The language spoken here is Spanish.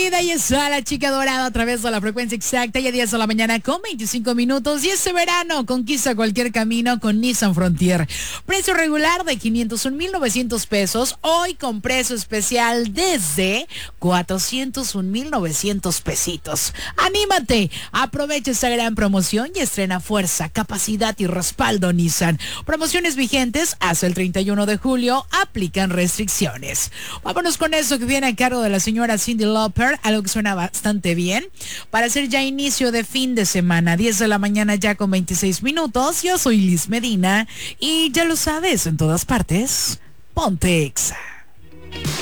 vida, y está la chica dorada a través de la frecuencia exacta, y a 10 de la mañana con 25 minutos. Y este verano conquista cualquier camino con Nissan Frontier. Precio regular de 501,900 pesos. Hoy con precio especial desde 401,900 pesitos. ¡Anímate! Aprovecha esta gran promoción y estrena fuerza, capacidad y respaldo Nissan. Promociones vigentes hasta el 31 de julio. Aplican restricciones. Vámonos con eso que viene a cargo de la señora Cyndi Lauper, algo que suena bastante bien, para hacer ya inicio de fin de semana, 10 de la mañana ya con 26 minutos. Yo soy Liz Medina y ya lo sabes, en todas partes, ponte Exa.